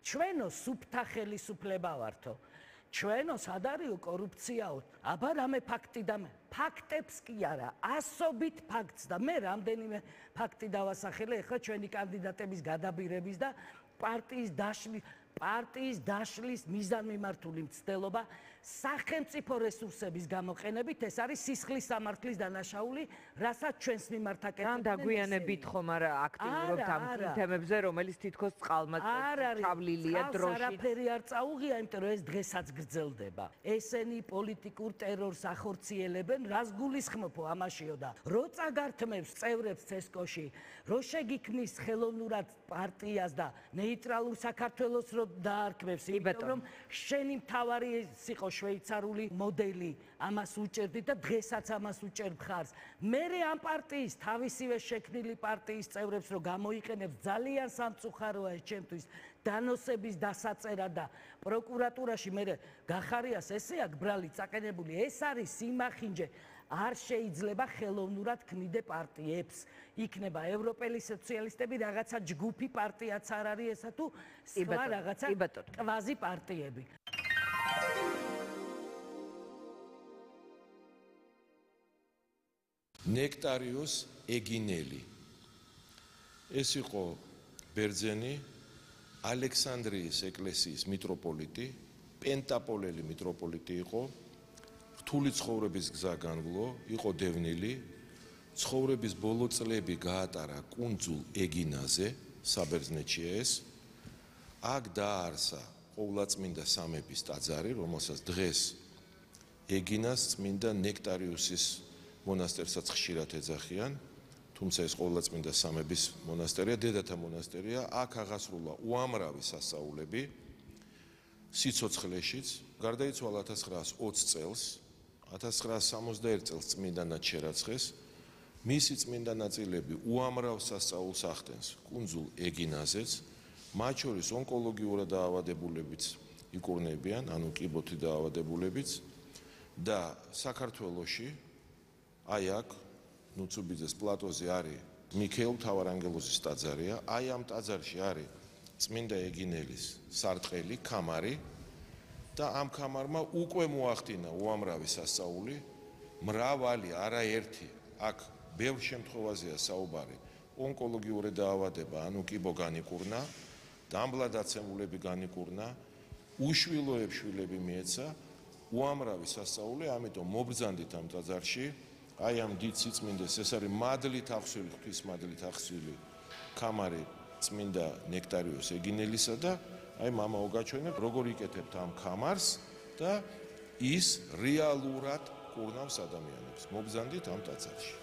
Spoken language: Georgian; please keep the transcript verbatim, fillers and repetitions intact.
ჩვენო სუფთა ხელისუფლება ვართო. ჩვენო სადარიო კორუფციაო. აბა რამე ფაქტი და ფაქტებს კი არა, ასობით ფაქტს და მე რამდენიმე ფაქტი დავასახელე ახლა ჩვენი კანდიდატების გადაბირების და პარტიის დაშლის პარტიის დაშლის მიზანმიმართული მცდელობა სახელმწიფო რესურსების გამოყენებით ეს არის სისხლის სამართლის დანაშაული, რასაც ჩვენს მიმართ აკეთებდნენ. რამ დაგვიანებით ხომ არა აქტიურობთ ამ თემებზე, რომელიც თითქოს წყალმაწვევლილია დროში. არაფერი არ წაუღია, იმიტომ რომ ეს დღესაც გრძელდება. ესენი პოლიტიკურ ტერორს ახორციელებენ, რას გულისხმობ ამაშიო და რო წაგართმევს წევრებს ცესკოში, რო შეგიქმნის ხელოვნურად პარტიას და ნეიტრალურ საქართველოს რო დაარქმევს, იმიტომ რომ შენი მთავარი ეს იყო შვეიცარიული მოდელი, ამას უჭერდი და დღესაც ამას უჭერებ ხარს. მერე ამ პარტიის თავისივე შექმნილი პარტიის წევრებს რო გამოიყენებს ძალიან სამწუხაროა ეს ჩემთვის დანოსების დასაწერა და პროკურატურაში მერე გახარიას ესე აქ ბრალი წაყენებული, ეს არის სიმახინჯე. არ შეიძლება ხელოვნურად ქმნიდე პარტიებს. იქნება ევროპელი სოციალისტები, რაღაცა ჯგუფი პარტიაც არ არის ესა თუ სხვა რაღაცა კვაზი პარტიები. ნექტარიუს ეგინელი. ეს იყო ბერძენი ალექსანდრიის ეკლესიის მიტროპოლიტი, პენტაპოლელი მიტროპოლიტი იყო. რთული ცხოვრების გზა განვლო, იყო დევნილი, ცხოვრების ბოლო წლები გაატარა კუნძულ ეგინაზე, საბერძნეთშია ეს. აქ დააარსა ყოვლადწმინდა სამების ტაძარი, რომელსაც დღეს ეგინას წმინდა ნექტარიუსის მონასტერსაც ხშირად ეძახიან, თუმცა ეს ყოვლადწმინდა სამების მონასტერია, დედათა მონასტერია, აქ აღასრულა უამრავი სასწაულები სიცოცხლეშიც, გარდაიცვალა ათას ცხრაას ოცი წელს, ათას ცხრაას სამოცდაერთ წელს წმინდანად შერაცხეს. მისი წმინდა ნაწილები უამრავ სასწაულს ახდენს კუნძულ ეგინაზეც, მათ შორის ონკოლოგიურად დაავადებულებიც იკურნებიან, ანუ კიბოთი დაავადებულებიც და საქართველოში აი აქ ნუცუბიძეს პლატოზე არის მიქეილ მთავარანგელოზის ტაძარია, აი ამ ტაძარში არის წმინდა ეგინელის სარტყელი, ქამარი და ამ ქამარმა უკვე მოახდინა უამრავი სასწაული, მრავალი, არაერთი, აქ ბევრ შემთხვევაზეა საუბარი, ონკოლოგიური დაავადება, ანუ კიბო განიკურნა, დამბლადაცემულები განიკურნა, უშვილოებს შვილები მიეცა, უამრავი სასწაული, ამიტომ მობრძანდით ამ ტაძარში, აი ამ დიდ სიწმინდეს, ეს არის მადლით აღსვილი, ღვთისმადლით აღსვილი ქამარი წმინდა ნექტარიუს ეგინელისა და აი მამაო გაჩვენებ, როგორ იკეთებთ ამ ქამარს და ის რეალურად კურნავს ადამიანებს. მობრძანდით ამ ტაძარში.